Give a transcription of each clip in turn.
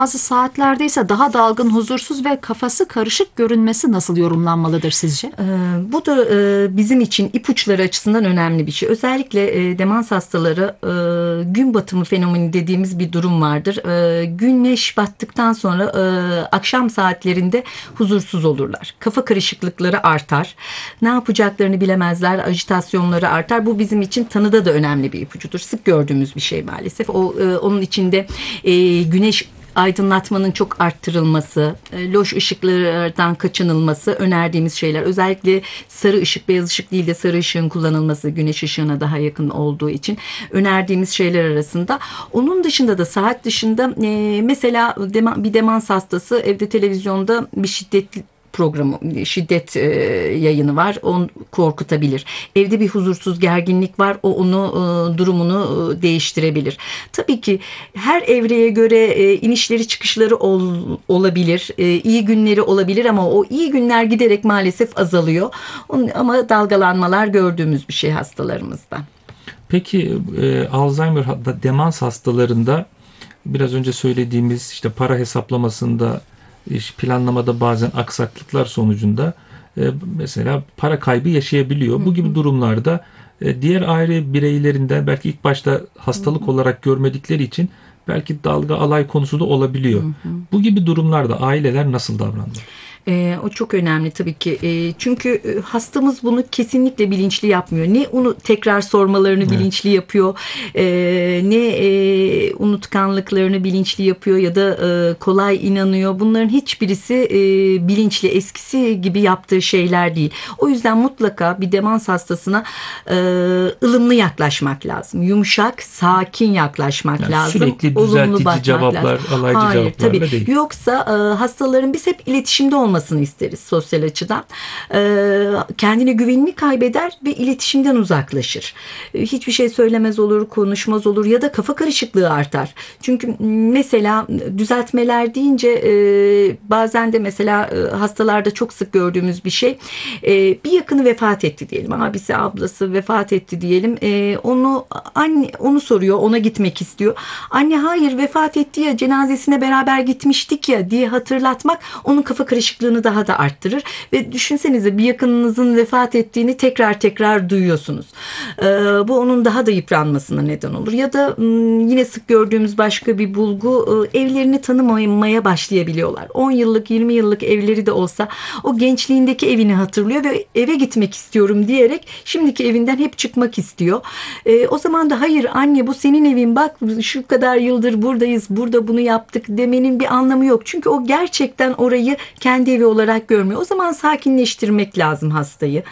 Bazı saatlerde ise daha dalgın, huzursuz ve kafası karışık görünmesi nasıl yorumlanmalıdır sizce? Bu da bizim için ipuçları açısından önemli bir şey. Özellikle demans hastaları gün batımı fenomeni dediğimiz bir durum vardır. Güneş battıktan sonra akşam saatlerinde huzursuz olurlar. Kafa karışıklıkları artar. Ne yapacaklarını bilemezler. Ajitasyonları artar. Bu bizim için tanıda da önemli bir ipucudur. Sık gördüğümüz bir şey maalesef. Onun içinde güneş aydınlatmanın çok arttırılması, loş ışıklardan kaçınılması önerdiğimiz şeyler. Özellikle sarı ışık, beyaz ışık değil de sarı ışığın kullanılması, güneş ışığına daha yakın olduğu için önerdiğimiz şeyler arasında. Onun dışında da saat dışında mesela bir demans hastası evde televizyonda bir şiddet yayını var. Onu korkutabilir. Evde bir huzursuz gerginlik var. Durumunu değiştirebilir. Tabii ki her evreye göre inişleri çıkışları olabilir. İyi günleri olabilir ama o iyi günler giderek maalesef azalıyor. Ama dalgalanmalar gördüğümüz bir şey hastalarımızda. Peki Alzheimer demans hastalarında biraz önce söylediğimiz işte para hesaplamasında, planlamada bazen aksaklıklar sonucunda mesela para kaybı yaşayabiliyor. Bu gibi durumlarda diğer aile bireylerinden belki ilk başta hastalık olarak görmedikleri için belki dalga alay konusu da olabiliyor. Bu gibi durumlarda aileler nasıl davranmalı? O çok önemli tabii ki. Çünkü hastamız bunu kesinlikle bilinçli yapmıyor. Ne onu tekrar sormalarını bilinçli yapıyor, ne unutkanlıklarını bilinçli yapıyor ya da kolay inanıyor. Bunların hiçbirisi bilinçli, eskisi gibi yaptığı şeyler değil. O yüzden mutlaka bir demans hastasına ılımlı yaklaşmak lazım. Yumuşak, sakin yaklaşmak lazım. Sürekli Olumlu düzeltici cevaplar, alaycı Hayır, cevaplarla tabii. değil. Yoksa hastaların biz hep iletişimde olmasını isteriz sosyal açıdan. Kendine güvenini kaybeder ve iletişimden uzaklaşır. Hiçbir şey söylemez olur, konuşmaz olur ya da kafa karışıklığı artar. Çünkü mesela düzeltmeler deyince bazen de mesela hastalarda çok sık gördüğümüz bir şey. Bir yakını vefat etti diyelim. Abisi, ablası vefat etti diyelim. Onu soruyor, ona gitmek istiyor. Anne hayır vefat etti ya, cenazesine beraber gitmiştik ya diye hatırlatmak onun kafa karışıklığını daha da arttırır ve düşünsenize bir yakınınızın vefat ettiğini tekrar tekrar duyuyorsunuz. Bu onun daha da yıpranmasına neden olur. Ya da yine sık gördüğümüz başka bir bulgu, evlerini tanımamaya başlayabiliyorlar. 10 yıllık 20 yıllık evleri de olsa o gençliğindeki evini hatırlıyor ve eve gitmek istiyorum diyerek şimdiki evinden hep çıkmak istiyor. O zaman da hayır anne bu senin evin, bak şu kadar yıldır buradayız, burada bunu yaptık demenin bir anlamı yok. Çünkü o gerçekten orayı kendi evi olarak görmüyor. O zaman sakinleştirmek lazım hastayı.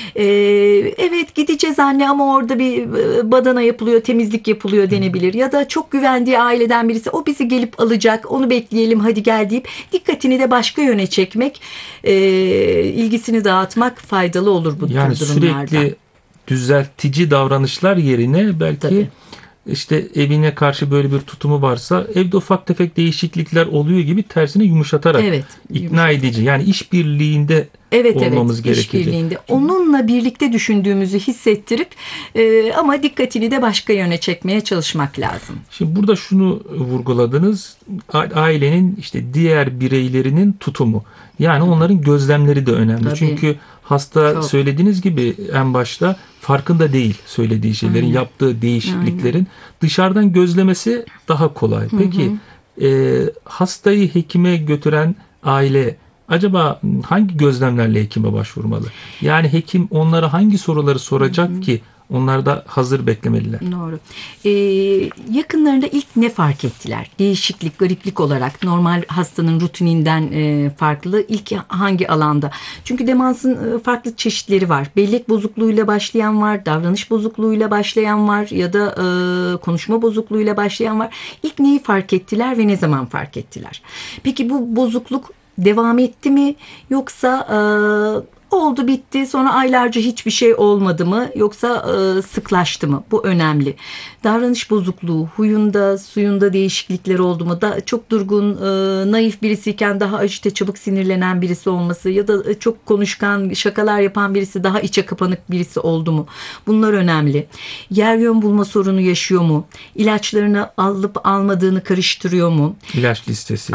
Evet gideceğiz anne ama orada bir badana yapılıyor, temizlik yapılıyor denebilir. Ya da çok güvendiği aileden birisi o bizi gelip alacak, onu bekleyelim hadi gel deyip dikkatini de başka yöne çekmek, ilgisini dağıtmak faydalı olur bu tür Yani durumlarda. sürekli düzeltici davranışlar yerine belki Tabii. işte evine karşı böyle bir tutumu varsa evde ufak tefek değişiklikler oluyor gibi tersine yumuşatarak Evet, ikna edici, yani işbirliğinde olmamız gerekecek. işbirliğinde. Onunla birlikte düşündüğümüzü hissettirip ama dikkatini de başka yöne çekmeye çalışmak lazım. Şimdi burada şunu vurguladınız. Ailenin işte diğer bireylerinin tutumu. Yani onların gözlemleri de önemli. Tabii. Çünkü hasta Çok. söylediğiniz gibi en başta farkında değil söylediği şeylerin, Aynen. yaptığı değişikliklerin. Dışarıdan gözlemesi daha kolay. Peki hastayı hekime götüren aile acaba hangi gözlemlerle hekime başvurmalı? Yani hekim onlara hangi soruları soracak ki onlar da hazır beklemeliler? Doğru. Yakınlarında ilk ne fark ettiler? Değişiklik, gariplik olarak normal hastanın rutininden farklı ilk hangi alanda? Çünkü demansın farklı çeşitleri var. Bellek bozukluğuyla başlayan var, davranış bozukluğuyla başlayan var ya da konuşma bozukluğuyla başlayan var. İlk neyi fark ettiler ve ne zaman fark ettiler? Peki bu bozukluk devam etti mi? Yoksa oldu bitti, sonra aylarca hiçbir şey olmadı mı, yoksa sıklaştı mı? Bu önemli. Davranış bozukluğu, huyunda suyunda değişiklikler oldu mu? Da çok durgun, naif birisiyken daha ajite, çabuk sinirlenen birisi olması ya da çok konuşkan, şakalar yapan birisi daha içe kapanık birisi oldu mu? Bunlar önemli. Yer yön bulma sorunu yaşıyor mu? İlaçlarını alıp almadığını karıştırıyor mu? İlaç listesi.